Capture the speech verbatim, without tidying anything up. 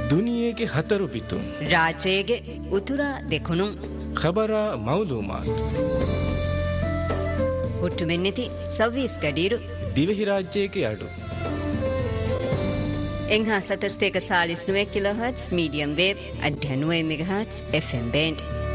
ದುನಿಯೆಗೆ ಹತರು ಬಿತ್ತು ರಾಜೇಗೆ ಉತುರ ದೆಕುನು ಖಬರ ಮೌಲೂಮಾತ್ ಹುಟ್ಟು ಮೆನ್ನಿತಿ ಸವ್ವೀಸ್ ಗಡೀರು ದಿವೆಹಿ ರಾಜ್ಯಕ್ಕೆ ಅಡು ಎಂಘಾ ಸತರ್ಸ್ತೇಕ Chalisa ನುವೆ kilo hertz medium wave ಅಡ್ಡ ನುವೆ mega hertz F M band